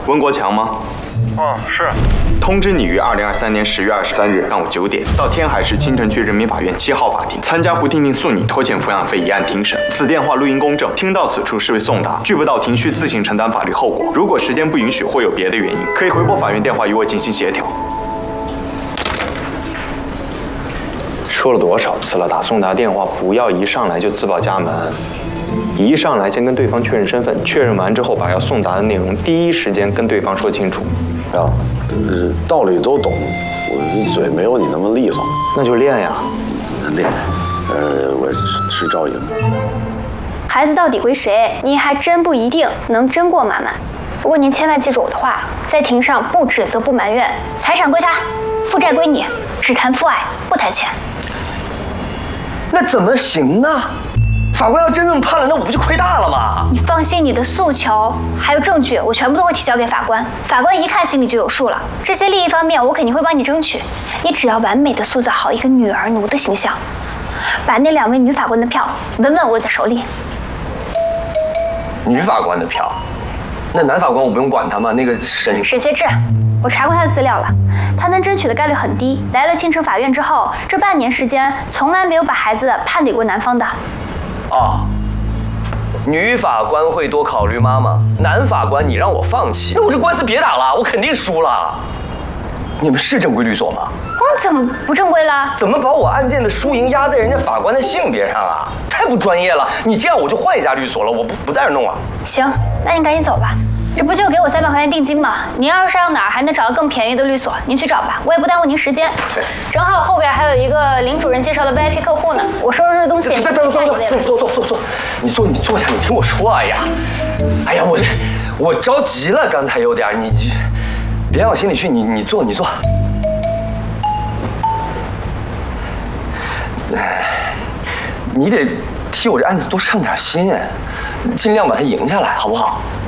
温国强吗？ 是。 通知你于2023年10月23日上午9点到天海市青城区人民法院7号法庭参加胡婷婷诉你拖欠抚养费一案庭审。此电话录音公证，听到此处视为送达，拒不到庭需自行承担法律后果。如果时间不允许或有别的原因，可以回拨法院电话与我进行协调。说了多少次了，打送达电话不要一上来就自报家门，一上来先跟对方确认身份，确认完之后把要送达的内容第一时间跟对方说清楚。 啊，道理都懂，我这嘴没有你那么利索。 那就练呀， 练。我是赵莹。 孩子到底归谁，您还真不一定能争过妈妈。不过您千万记住我的话，在庭上不指责不埋怨，财产归他，负债归你，只谈父爱不谈钱。 那怎么行呢？法官要真正判了，那我不就亏大了吗？ 你放心，你的诉求还有证据，我全部都会提交给法官。法官一看心里就有数了。这些利益方面，我肯定会帮你争取。你只要完美的塑造好一个女儿奴的形象，把那2位女法官的票稳稳握在手里。 女法官的票，那男法官我不用管他吗？那个沈协志，我查过他的资料了，他能争取的概率很低。来了青城法院之后，这半年时间从来没有把孩子判给过男方的。 哦，女法官会多考虑妈妈，男法官你让我放弃，那我这官司别打了，我肯定输了。你们是正规律所吗？ 我怎么不正规了？ 怎么把我案件的输赢压在人家法官的性别上啊？太不专业了！你这样我就换一家律所了，我不在这弄了。 行，那您赶紧走吧。这不就给我300块钱定金吗？您要是上哪儿还能找到更便宜的律所，您去找吧，我也不耽误您时间。正好后边还有一个林主任介绍的 VIP 客户呢，我收拾东西。 坐，你坐下，你听我说。哎呀，我着急了，刚才有点，你别往心里去，你坐。你得替我这案子多上点心，尽量把它赢下来，好不好？